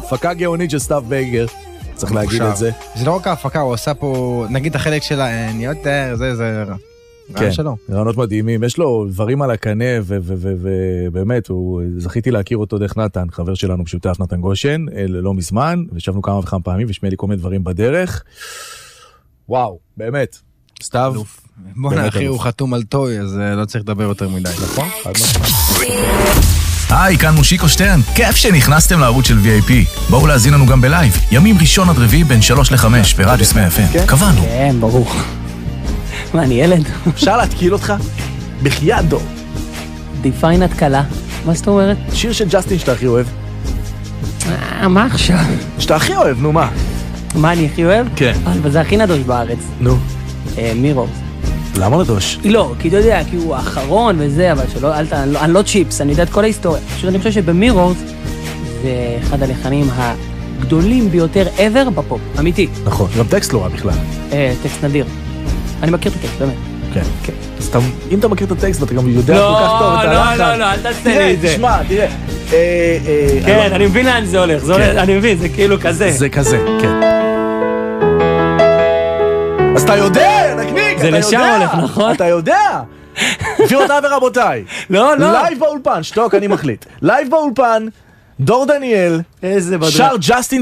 הפקה גאונית של סטאב בייגר, צריך להגיד את זה. זה לא רק ההפקה, הוא עושה פה, נגיד החלק שלה, אני יותר, זה רעיון שלו. רעיונות מדהימים, יש לו דברים על הקנה, ובאמת, זכיתי להכיר אותו דרך נתן, חבר שלנו משותף נתן גושן, לא מזמן, וישבנו כמה וכמה פעמים, ושמע לי כל מיני דברים בדרך. וואו, באמת, סתיו. בוא נאחי, הוא חתום על טוי, אז לא צריך לדבר יותר מדי. נכון? היי, כאן מושיקו שטרן, כיף שנכנסתם לערוץ של VIP. בואו להזין לנו גם בלייב, ימים ראשון עד רביעי בין 3 ל-5 ברדיוס 100 FM. קבענו. כן, ברור. מה, אני ילד? אפשר להתקיל אותך? בחייאת דור. דיפיין התקלה. מה זאת אומרת? שיר של ג'סטין שאתה הכי אוהב. מה עכשיו? שאתה הכי אוהב, נו מה? מה אני הכי אוהב? כן. אבל זה הכי נדוש בארץ. נו. מירורס. למה נדוש? לא, כי אתה יודע, כי הוא האחרון וזה, אבל שלא, אני לא צ'יפס, אני יודע את כל ההיסטוריה. פשוט אני חושב שבמירורס זה אחד הלחנים הגדולים ביותר ever בפופ, אמיתי. נכון, גם טקסט לא רע בכלל. טקסט נדיר. אני מכיר את הטקסט, באמת. כן. אז אם אתה מכיר את הטקסט ואתה גם יודע כל כך טוב את הלחן. לא, אל תעשה לי את זה. תשמע, תראה. כן, אני מבין לאן זה הולך, אני מבין, זה כאילו כזה. זה כזה, כן. אז אתה יודע, נקניק, זה לשם הולך, נכון? אתה יודע. גבירותיי ורבותיי. לא. לייב באולפן, שתוק, אני מחליט. לייב באולפן, דור דניאל, שר ג'סטין